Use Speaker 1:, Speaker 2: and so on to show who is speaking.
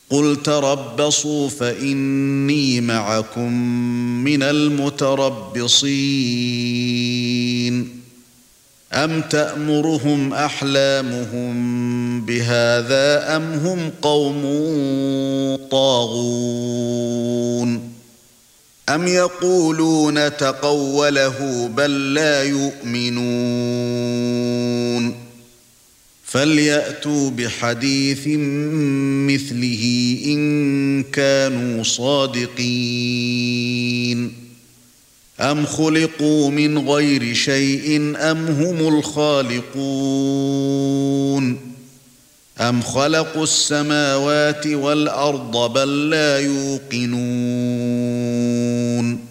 Speaker 1: قُلْ تَرَبَّصُوا فَإِنِّي مَعَكُمْ مِنَ الْمُتَرَبِّصِينَ أَمْ تَأْمُرُهُمْ أَحْلَامُهُمْ بِهَذَا أَمْ هُمْ قَوْمٌ طَاغُونَ أَمْ يَقُولُونَ تَقَوَّلَهُ بَل لَّا يُؤْمِنُونَ فَلْيَأْتُوا بِحَدِيثٍ مِثْلِهِ إِن كَانُوا صَادِقِينَ أَمْ خُلِقُوا مِنْ غَيْرِ شَيْءٍ أَمْ هُمُ الْخَالِقُونَ أَمْ خَلَقُوا السَّمَاوَاتِ وَالْأَرْضَ بَل لَّا يُوقِنُونَ